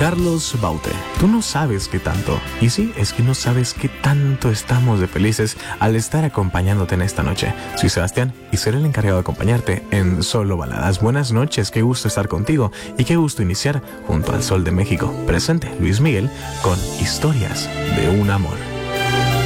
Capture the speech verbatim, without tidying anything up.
Carlos Baute, tú no sabes qué tanto. Y sí, es que no sabes qué tanto estamos de felices al estar acompañándote en esta noche. Soy Sebastián y seré el encargado de acompañarte en Solo Baladas. Buenas noches, qué gusto estar contigo y qué gusto iniciar junto al Sol de México. Presente Luis Miguel con Historias de un Amor.